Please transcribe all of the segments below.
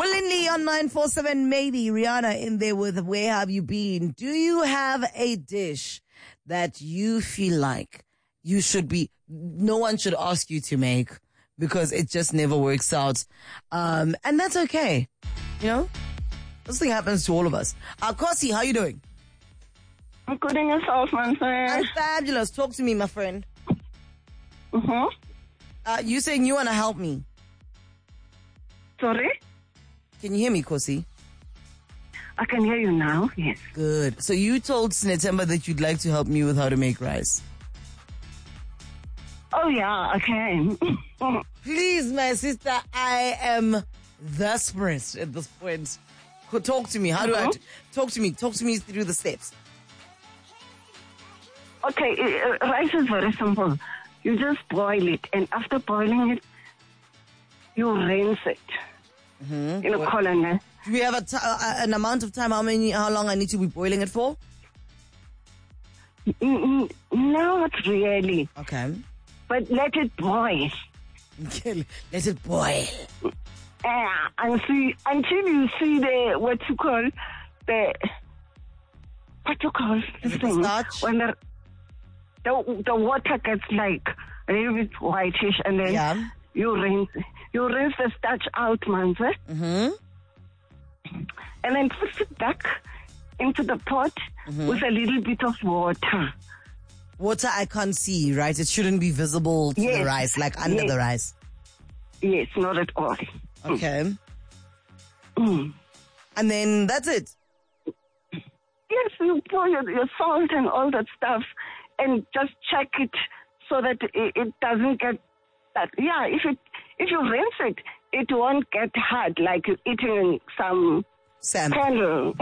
Willingly on 947, maybe Rihanna in there with Where Have You Been? Do you have a dish that you feel like no one should ask you to make because it just never works out? And that's okay. You know, this thing happens to all of us. Kosi, how you doing? I'm good in yourself, my friend. I'm fabulous. Talk to me, my friend. You saying you want to help me? Sorry? Can you hear me, Kosi? I can hear you now, yes. Good. So you told Sinetemba that you'd like to help me with how to make rice. Oh, yeah, I can. Please, my sister, I am desperate at this point. Talk to me. How do I... Talk to me through the steps. Okay, rice is very simple. You just boil it, and after boiling it, you rinse it. In a colony. Do we have an amount of time? How long I need to be boiling it for? No, not really. Okay. But let it boil. Okay, let it boil. Until you see what you call this thing? Starch? When the water gets like a little bit whitish, and then you rinse the starch out, manze. And then put it back into the pot with a little bit of water. Water I can't see, right? It shouldn't be visible to the rice, like under the rice. Yes, not at all. Okay. And then that's it. Yes, you pour your salt and all that stuff, and just check it so that it doesn't get that. Yeah, if you rinse it, it won't get hard like you're eating some candle.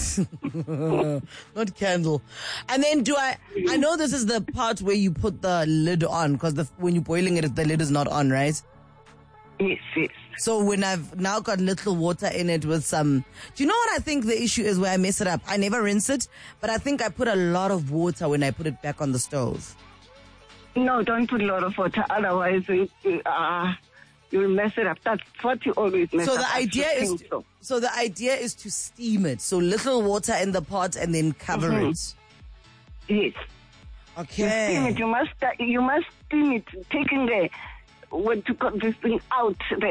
Not candle. And then I know this is the part where you put the lid on, because when you're boiling it, the lid is not on, right? Yes. So when I've now got little water in it with some... Do you know what I think the issue is where I mess it up? I never rinse it, but I think I put a lot of water when I put it back on the stove. No, don't put a lot of water, otherwise you'll mess it up. That's what you always mess up. So the idea is to steam it. So little water in the pot and then cover it. Yes. Okay. You steam it. You must steam it, taking when to cut this thing out.